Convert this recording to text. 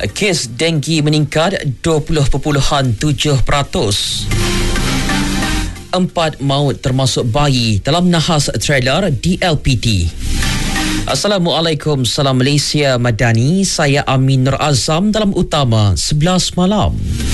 Kes denggi meningkat 20.7%. 4 maut termasuk bayi dalam nahas trailer di LPT. Assalamualaikum, salam Malaysia Madani. Saya Amin Nur Azam dalam Utama 11 malam.